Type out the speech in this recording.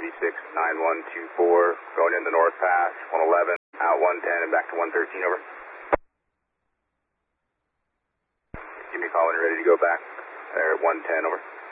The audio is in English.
369124, going in the North Pass, 111, out 110 and back to 113, over. Give me a call when you're ready to go back. There, 110, over.